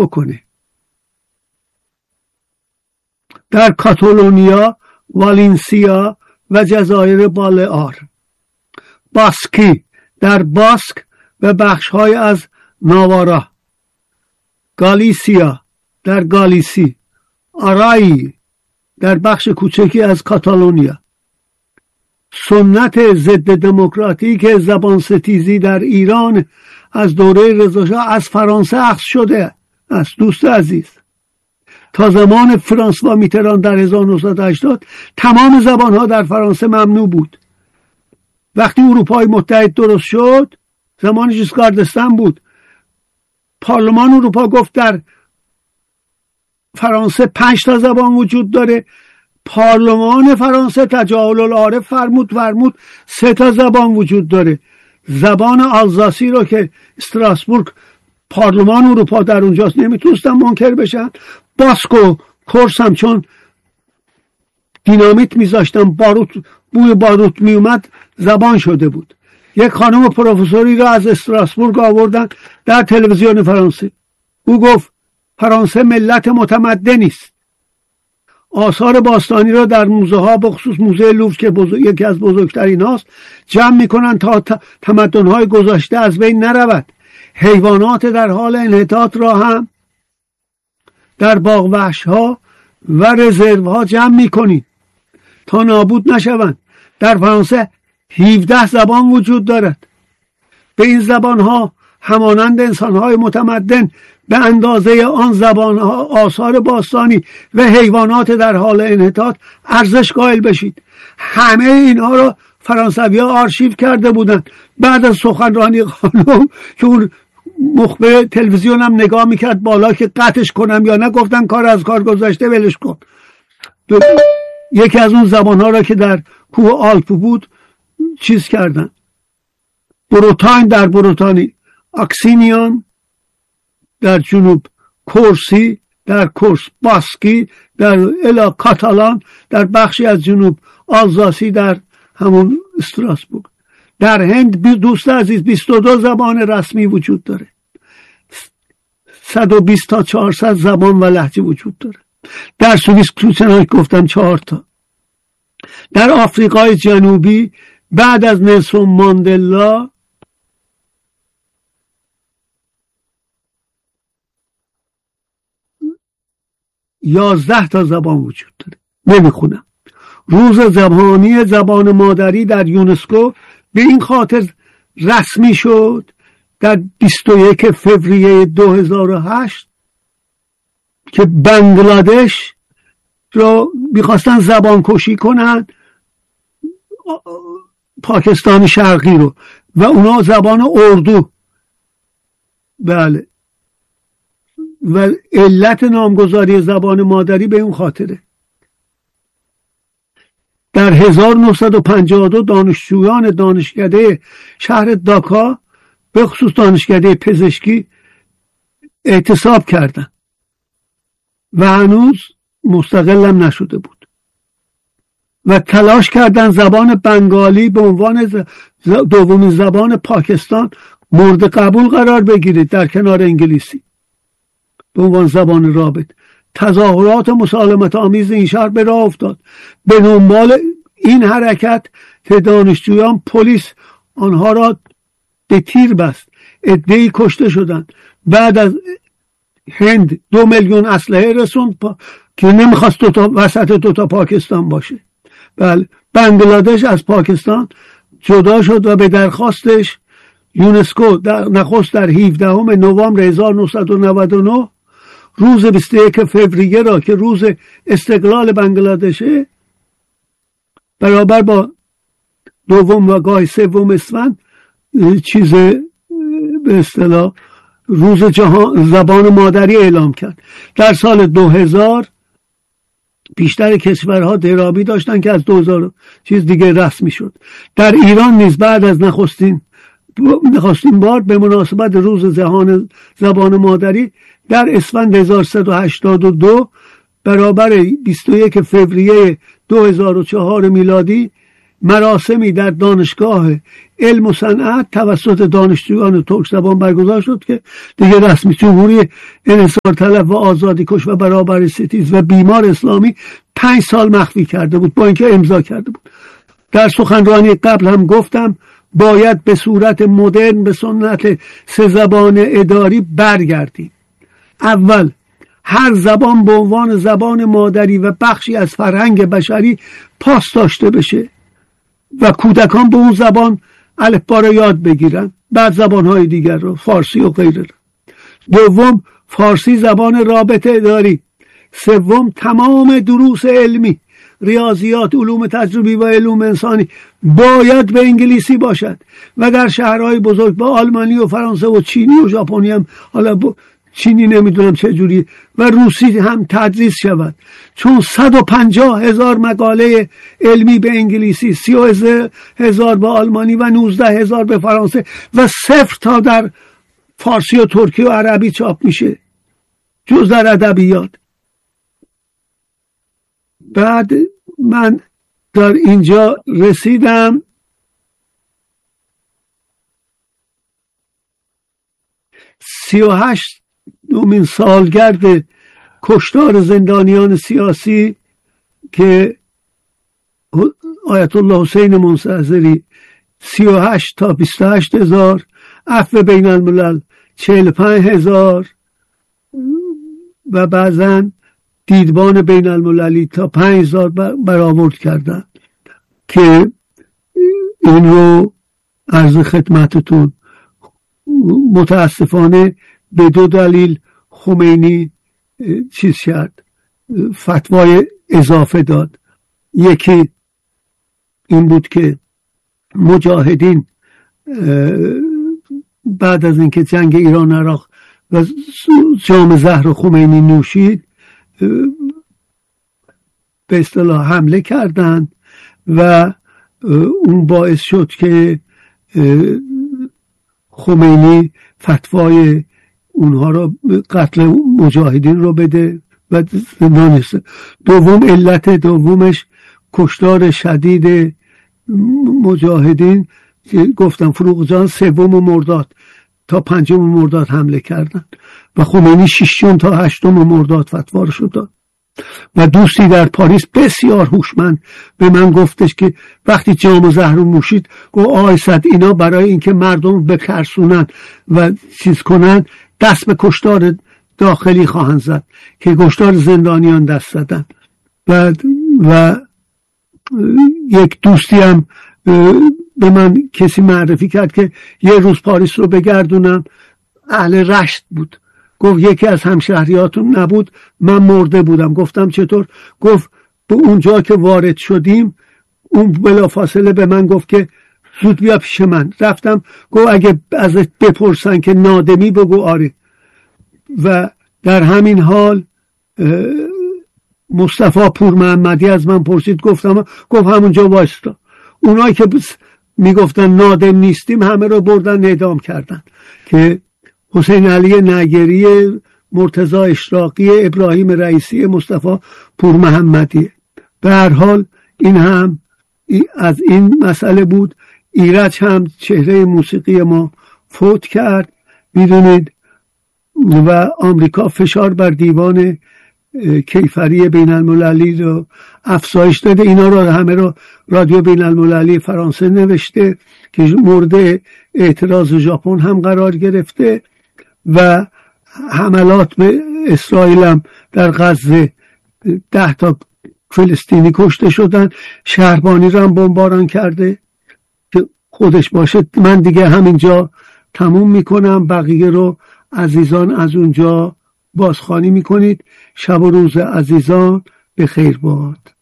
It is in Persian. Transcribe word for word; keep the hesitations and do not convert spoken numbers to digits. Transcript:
بکنه. در کاتالونیا، والنسیا و جزایر بالئار، باسکی در باسک و بخش‌های از ناوارا، گالیسیا در گالیسی، آرایی در بخش کوچکی از کاتالونیا. سنت ضد دموکراتیک زبان ستیزی در ایران از دوره رضا شاه از فرانسه اخذ شده است. دوست عزیز، تا زمان فرانسوا میتران در هزار و نهصد و هشتاد تمام زبانها در فرانسه ممنوع بود. وقتی اروپای متحد درست شد، زمان ژیسکار دستن بود، پارلمان اروپا گفت در فرانسه پنج تا زبان وجود داره. پارلمان فرانسه تجاهل العارف فرمود فرمود سه تا زبان وجود داره. زبان آلزاسی رو که استراسبورگ پارلمان اروپا در اونجاست نمیتونستن منکر بشن. باسکو کورس هم چون دینامیت میذاشتن باروت بوی باروت میومد زبان شده بود. یک خانم پروفسوری را از استراسبورگ آوردن در تلویزیون فرانسه. او گفت فرانسه ملت متمدنی است. آثار باستانی را در موزه ها به خصوص موزه لوور که بزرگ، یکی از بزرگترین هاست جمع میکنن تا تمدن های گذشته از بین نرود. حیوانات در حال انحطاط را هم در باغ وحش ها و رزرو ها جمع میکنید تا نابود نشوند. در فرانسه هفده زبان وجود دارد. به این زبان ها همانند انسان های متمدن به اندازه آن زبان ها آثار باستانی و حیوانات در حال انحطاط ارزش قائل بشید. همه اینها را فرانسوی ها آرشیو کرده بودند. بعد از سخنرانی خانم که اون مخبر تلویزیون هم نگاه میکرد بالا که قطعش کنم یا نه، گفتن کار از کار گذشته ولش کن. یکی از اون زبان ها را که در کوه آلپ بود چیز کردن. بروتاین در بروتانی، اکسینیان در جنوب، کورسی در کورس، باسکی در الا کاتالان در بخشی از جنوب، آلزاسی در همون استراسبورگ. در هند دوست عزیز بیست و دو زبان رسمی وجود داره. صد و بیست تا چهارصد زبان و لهجه وجود داره. در سوئیس چنانکه گفتم چهار تا. در آفریقای جنوبی بعد از نلسون ماندلا یازده تا زبان وجود داره. نمیخونم. روز جهانی زبان مادری در یونسکو به این خاطر رسمی شد در بیست و یک فوریه دو هزار و هشت که بنگلادش را میخواستن زبان کشی کنن، پاکستان شرقی رو، و اونا زبان اردو. بله، و علت نامگذاری زبان مادری به اون خاطره. در هزار و نهصد و پنجاه و دو دانشجویان دانشکده شهر داکا به خصوص دانشکده پزشکی اعتصاب کردن و هنوز مستقلم نشده بود و تلاش کردن زبان بنگالی به عنوان دومین زبان پاکستان مورد قبول قرار بگیرید در کنار انگلیسی به عنوان زبان رابط. تظاهرات مسالمت آمیز این شهر به راه افتاد. به دنبال این حرکت دانشجویان پلیس آنها را به تیر بست. عده‌ای کشته شدند. بعد از هند دو میلیون اسلحه رسوند پا... که نمیخواست دوتا وسط دوتا پاکستان باشه. بله، بنگلادش از پاکستان جدا شد و به درخواستش یونسکو در نخست در هفدهم نوامبر هزار و نهصد و نود و نه روز بیست و یک فوریه را که روز استقلال بنگلادشه برابر با دوم و گاهی سوم اسفند چیز به اصطلاح روز جهان زبان مادری اعلام کرد. در سال دو هزار بیشتر کشورها درابی داشتن که از دو هزار چیز دیگه رسمی شد. در ایران نیز بعد از نخستین نخستین بار به مناسبت روز جهان زبان مادری در اسفند هزار و سیصد و هشتاد و دو برابر بیست و یک فوریه دو هزار و چهار میلادی مراسمی در دانشگاه علم و صنعت توسط دانشجویان ترک زبان برگزار شد که دیگه رسمی جمهوری انحصار طلب و آزادی کش و برابری ستیز و بیمار اسلامی پنج سال مخفی کرده بود با اینکه امضا کرده بود. در سخنرانی قبل هم گفتم باید به صورت مدرن به سنت سه زبان اداری برگردیم. اول، هر زبان به عنوان زبان مادری و بخشی از فرهنگ بشری پاس داشته بشه و کودکان به اون زبان الفبا را یاد بگیرن، بعد زبانهای دیگر رو، فارسی و غیره. دوم، فارسی زبان رابطه اداری. سوم، تمام دروس علمی، ریاضیات، علوم تجربی و علوم انسانی باید به انگلیسی باشد و در شهرهای بزرگ با آلمانی و فرانسه و چینی و ژاپنی هم، حالا چینی نمیدونم چه جوری، و روسی هم تدریس شود، چون صد و پنجاه هزار مقاله علمی به انگلیسی، سی و هزار به آلمانی و نوزده هزار به فرانسه و صفر تا در فارسی و ترکی و عربی چاپ میشه جز در ادبیات. بعد من در اینجا رسیدم سی و هشت دومین سالگرد کشتار زندانیان سیاسی که آیت الله حسین منتظری سی و هشت تا بیست و هشت هزار، عفو بین الملل چهل و پنج هزار و بعضا دیدبان بین المللی تا پنج هزار برآورد کردن که این رو عرض خدمتتون. متاسفانه به دو دلیل خمینی چیز کرد، فتوای اضافه داد. یکی این بود که مجاهدین بعد از اینکه جنگ ایران عراق و جام زهر خمینی نوشید به اصطلاح حمله کردند و اون باعث شد که خمینی فتوای اونها رو قتل مجاهدین رو بده و زندان. دوم، علت دومش کشتار شدید مجاهدین که گفتم فروغ جان سوم مرداد تا پنجم مرداد حمله کردن و خمینی ششم تا هشتم مرداد فتوا رو داد. و دوستی در پاریس بسیار هوشمند به من گفتش که وقتی جام زهر رو نوشید گفت آقای صد اینا برای اینکه مردم بترسونن و چیز کنن دست به کشتار داخلی خواهند زد که کشتار زندانیان دست زدن. و و یک دوستی هم به من کسی معرفی کرد که یه روز پاریس رو بگردونم، اهل رشت بود، گفت یکی از همشهریاتون نبود، من مرده بودم. گفتم چطور؟ گفت به اونجا که وارد شدیم اون بلافاصله به من گفت که زود بیا پیش من. رفتم، گفت اگه ازت بپرسن که نادمی بگو آره. و در همین حال مصطفی پور محمدی از من پرسید، گفتم گفت همونجا وایستا. اونایی که میگفتن نادم نیستیم همه رو بردن اعدام کردن که حسین علی نگری، مرتضی اشراقی، ابراهیم رئیسی، مصطفی پور محمدی. به هر حال این هم از این مسئله بود. ایرج هم چهره موسیقی ما فوت کرد میدونید و آمریکا فشار بر دیوان کیفری بین المللی رو افزایش داده. اینا رو همه رو رادیو بین المللی فرانسه نوشته که مورد اعتراض ژاپن هم قرار گرفته و حملات به اسرائیل هم در غزه ده تا فلسطینی کشته شدن. شهربانی رو هم بمباران کرده که خودش باشه. من دیگه همینجا تموم میکنم، بقیه رو عزیزان از اونجا بازخوانی میکنید. شب و روز عزیزان به خیر باد.